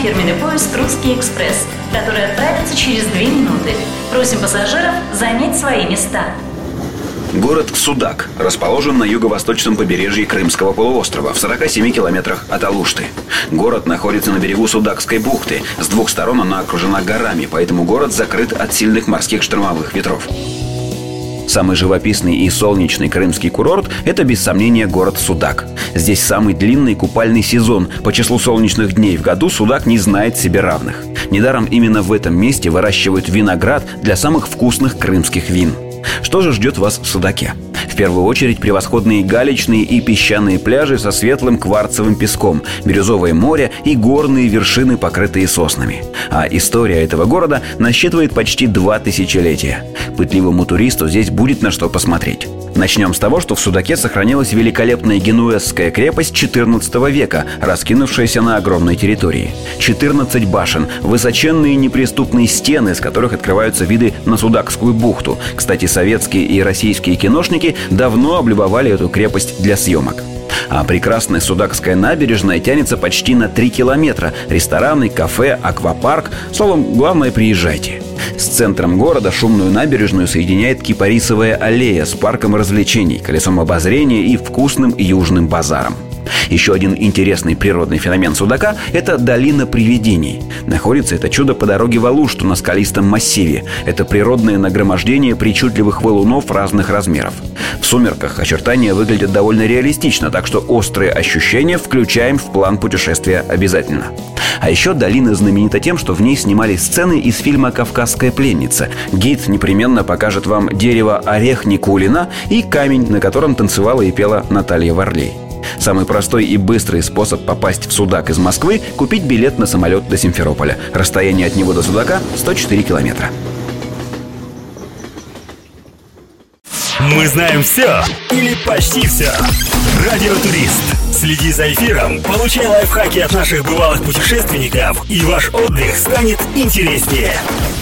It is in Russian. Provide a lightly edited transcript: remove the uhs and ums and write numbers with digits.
фирменный поезд «Русский экспресс», который отправится через 2 минуты. Просим пассажиров занять свои места. Город Судак расположен на юго-восточном побережье Крымского полуострова в 47 километрах от Алушты. Город находится на берегу Судакской бухты. С 2 сторон она окружена горами, поэтому город закрыт от сильных морских штормовых ветров. Самый живописный и солнечный крымский курорт – это, без сомнения, город Судак. Здесь самый длинный купальный сезон. По числу солнечных дней в году Судак не знает себе равных. Недаром именно в этом месте выращивают виноград для самых вкусных крымских вин. Что же ждет вас в Судаке? В первую очередь превосходные галечные и песчаные пляжи со светлым кварцевым песком, бирюзовое море и горные вершины, покрытые соснами. А история этого города насчитывает почти 2 тысячелетия. Пытливому туристу здесь будет на что посмотреть. Начнем с того, что в Судаке сохранилась великолепная генуэзская крепость XIV века, раскинувшаяся на огромной территории. 14 башен, высоченные неприступные стены, с которых открываются виды на Судакскую бухту. Кстати, советские и российские киношники давно облюбовали эту крепость для съемок. А прекрасная Судакская набережная тянется почти на 3 километра. Рестораны, кафе, аквапарк. Словом, главное, приезжайте. С центром города шумную набережную соединяет Кипарисовая аллея с парком развлечений, колесом обозрения и вкусным южным базаром. Еще один интересный природный феномен Судака – это долина привидений. Находится это чудо по дороге в Алушту на скалистом массиве. Это природное нагромождение причудливых валунов разных размеров. В сумерках очертания выглядят довольно реалистично, так что острые ощущения включаем в план путешествия обязательно. А еще долина знаменита тем, что в ней снимали сцены из фильма «Кавказская пленница». Гид непременно покажет вам дерево орех Никулина и камень, на котором танцевала и пела Наталья Варлей. Самый простой и быстрый способ попасть в Судак из Москвы – купить билет на самолет до Симферополя. Расстояние от него до Судака – 104 километра. Мы знаем все или почти все. Радиотурист. Следи за эфиром, получай лайфхаки от наших бывалых путешественников, и ваш отдых станет интереснее.